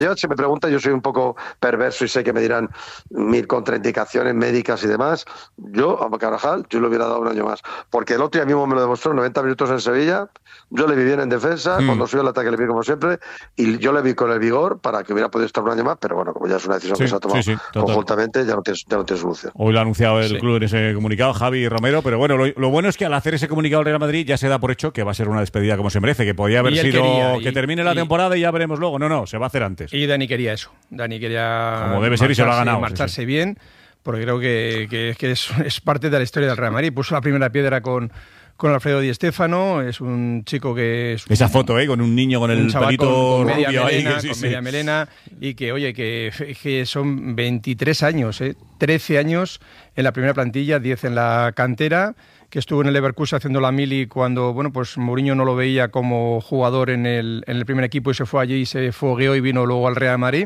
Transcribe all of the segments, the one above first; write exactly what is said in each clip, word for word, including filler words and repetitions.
Yo, si me preguntan, yo soy un poco perverso y sé que me dirán mil contraindicaciones médicas y demás. Yo, a Carvajal, yo le hubiera dado un año más. Porque el otro día mismo me lo demostró, noventa minutos en Sevilla. Yo le vi bien en defensa, mm. cuando subió el ataque le vi como siempre, y yo le vi con el vigor para que hubiera podido estar un año más, pero bueno, como ya es una decisión sí, que se ha tomado sí, sí, conjuntamente, ya no, tiene, ya no tiene solución. Hoy lo ha anunciado el sí. club en ese comunicado, Javi Romero, pero bueno, lo, lo bueno es que al hacer ese comunicado el Real Madrid ya se da por hecho que va a ser una despedida como se merece, que podía haber sido quería, que y, termine la y, temporada y ya veremos luego. No, no, se va a hacer antes. Y Dani quería eso. Dani quería como debe ser y se lo ha ganado. Marcharse sí, sí. bien, porque creo que, que, que es, es parte de la historia del Real Madrid. Puso la primera piedra con, con Alfredo Di Stéfano, es un chico que... Es un, Esa foto, ¿eh? Con un niño con el pelito con, con media rubio melena, ahí. Que, sí, con sí. media melena, y que, oye, que, que son veintitrés años, ¿eh? trece años en la primera plantilla, diez en la cantera, que estuvo en el Leverkusen haciendo la mili cuando, bueno, pues Mourinho no lo veía como jugador en el, en el primer equipo y se fue allí y se fogueó y vino luego al Real Madrid.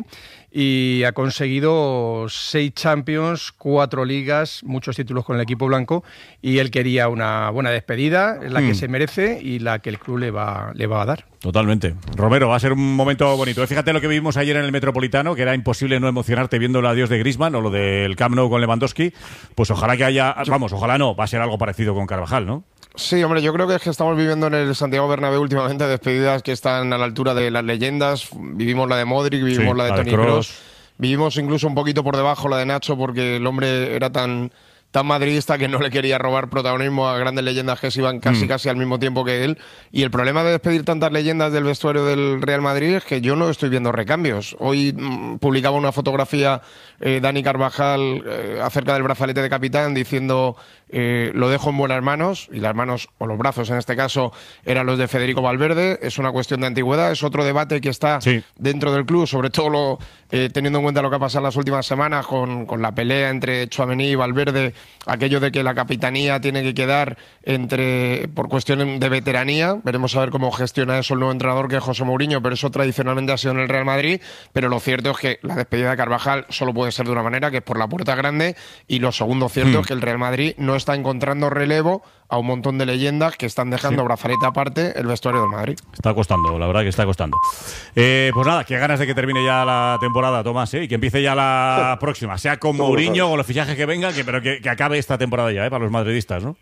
Y ha conseguido seis Champions, cuatro ligas, muchos títulos con el equipo blanco, y él quería una buena despedida, la que mm. se merece y la que el club le va, le va a dar. Totalmente. Romero, va a ser un momento bonito. Fíjate lo que vimos ayer en el Metropolitano, que era imposible no emocionarte viendo el adiós de Griezmann o lo del Camp Nou con Lewandowski. Pues ojalá que haya, vamos, ojalá no, va a ser algo parecido con Carvajal, ¿no? Sí, hombre, yo creo que es que estamos viviendo en el Santiago Bernabéu últimamente despedidas que están a la altura de las leyendas. Vivimos la de Modric, vivimos sí, la de Toni Kroos, vivimos incluso un poquito por debajo la de Nacho porque el hombre era tan... tan madridista que no le quería robar protagonismo a grandes leyendas que se iban casi mm. casi al mismo tiempo que él. Y el problema de despedir tantas leyendas del vestuario del Real Madrid es que yo no estoy viendo recambios. Hoy mmm, publicaba una fotografía eh, Dani Carvajal eh, acerca del brazalete de capitán diciendo eh, lo dejo en buenas manos, y las manos, o los brazos en este caso, eran los de Federico Valverde. Es una cuestión de antigüedad, es otro debate que está sí. dentro del club, sobre todo lo, eh, teniendo en cuenta lo que ha pasado en las últimas semanas con, con la pelea entre Tchouaméni y Valverde, aquello de que la capitanía tiene que quedar entre por cuestión de veteranía. Veremos a ver cómo gestiona eso el nuevo entrenador, que es José Mourinho, pero eso tradicionalmente ha sido en el Real Madrid. Pero lo cierto es que la despedida de Carvajal solo puede ser de una manera, que es por la puerta grande, y lo segundo cierto mm. es que el Real Madrid no está encontrando relevo a un montón de leyendas que están dejando sí. brazalete aparte el vestuario del Madrid. Está costando, la verdad que está costando. Eh, pues nada, qué ganas de que termine ya la temporada, Tomás, ¿eh? Y que empiece ya la próxima, sea con Mourinho, con los fichajes que vengan, que, pero que, que acabe esta temporada ya, ¿eh? Para los madridistas, ¿no?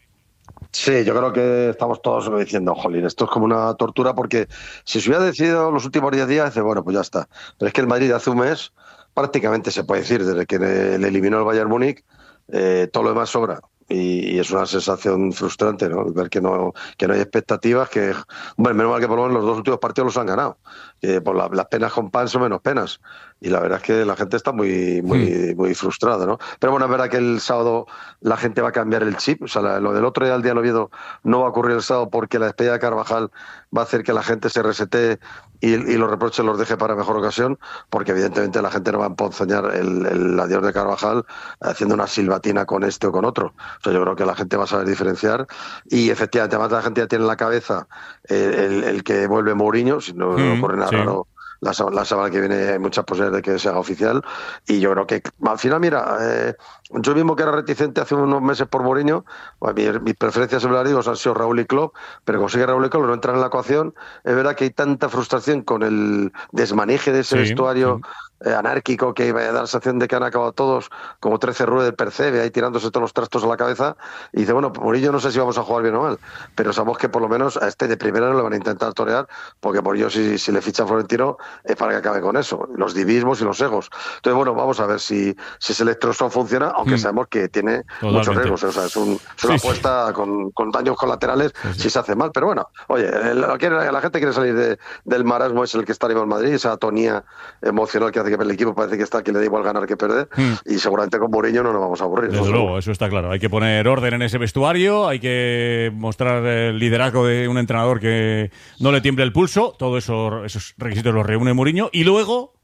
Sí, yo creo que estamos todos diciendo, jolín, esto es como una tortura, porque si se hubiera decidido los últimos diez días, dice, bueno, pues ya está. Pero es que el Madrid hace un mes, prácticamente se puede decir, desde que le eliminó el Bayern Múnich, eh, todo lo demás sobra. Y, y es una sensación frustrante, ¿no? Ver que no, que no hay expectativas, que, bueno, menos mal que por lo menos los dos últimos partidos los han ganado, que por la, las penas con pan son menos penas, y la verdad es que la gente está muy, muy, muy frustrada, ¿no? Pero bueno, es verdad que el sábado la gente va a cambiar el chip, o sea, la, lo del otro día, el día del Oviedo, no va a ocurrir el sábado, porque la despedida de Carvajal va a hacer que la gente se resetee y, y los reproches los deje para mejor ocasión, porque evidentemente la gente no va a emponzoñar el, el adiós de Carvajal haciendo una silbatina con este o con otro. O sea, yo creo que la gente va a saber diferenciar, y efectivamente, además la gente ya tiene en la cabeza el, el, el que vuelve Mourinho, si no, mm, no ocurre nada sí. raro. La, la semana que viene hay muchas posibilidades de que se haga oficial, y yo creo que al final, mira, eh, yo mismo que era reticente hace unos meses por Mourinho, pues, mis, mis preferencias en el digo han sido Raúl y Klopp, pero consigue Raúl y Klopp no entrar en la ecuación. Es verdad que hay tanta frustración con el desmaneje de ese sí, vestuario sí. eh, anárquico, que da la sensación de que han acabado todos como trece ruedas del Percebe ahí tirándose todos los trastos a la cabeza, y dice, bueno, Mourinho no sé si vamos a jugar bien o mal, pero sabemos que por lo menos a este de primera no le van a intentar torear, porque Mourinho si, si le ficha a Florentino es para que acabe con eso, los divismos y los egos. Entonces, bueno, vamos a ver si, si ese electroshock funciona, aunque mm. sabemos que tiene Totalmente. muchos riesgos. O sea, es, un, es una sí, apuesta sí. Con, con daños colaterales sí, sí. si se hace mal. Pero bueno, oye, el, la gente quiere salir de, del marasmo, es el que está arriba en Madrid, esa atonía emocional que hace que el equipo parece que está que le da igual ganar que perder, mm. y seguramente con Mourinho no nos vamos a aburrir. Desde luego, eso está claro. Hay que poner orden en ese vestuario, hay que mostrar el liderazgo de un entrenador que no le tiemble el pulso. Todo eso, esos requisitos los reúne Mourinho. Y luego,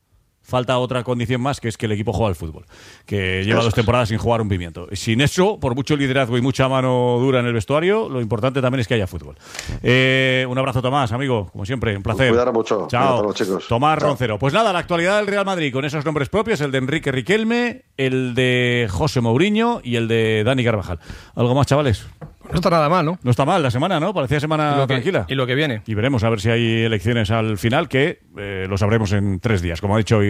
falta otra condición más, que es que el equipo juega al fútbol, que lleva dos temporadas sin jugar un pimiento. Sin eso, por mucho liderazgo y mucha mano dura en el vestuario, lo importante también es que haya fútbol. Eh, un abrazo, Tomás, amigo, como siempre, un placer. Cuidar mucho. Chao. Cuidado, chicos. Tomás Chao. Roncero. Pues nada, la actualidad del Real Madrid con esos nombres propios, el de Enrique Riquelme, el de José Mourinho y el de Dani Carvajal. ¿Algo más, chavales? No está nada mal, ¿no? No está mal la semana, ¿no? Parecía semana Y lo que- tranquila. y lo que viene. Y veremos a ver si hay elecciones al final, que eh, lo sabremos en tres días, como ha dicho hoy